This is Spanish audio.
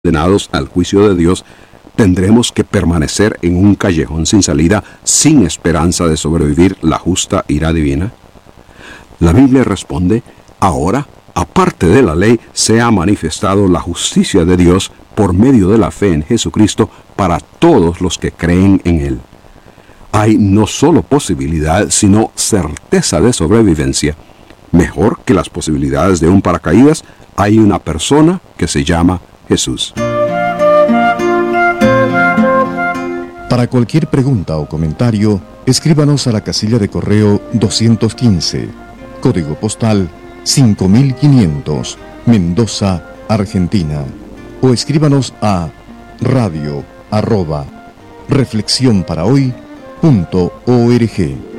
condenados al juicio de Dios, tendremos que permanecer en un callejón sin salida, sin esperanza de sobrevivir la justa ira divina? La Biblia responde: ahora, aparte de la ley, se ha manifestado la justicia de Dios por medio de la fe en Jesucristo para todos los que creen en Él. Hay no solo posibilidad, sino certeza de sobrevivencia. Mejor que las posibilidades de un paracaídas, hay una persona que se llama Jesús. Para cualquier pregunta o comentario, escríbanos a la casilla de correo 215, código postal 5500, Mendoza, Argentina. O escríbanos a radio@reflexionparahoy.org.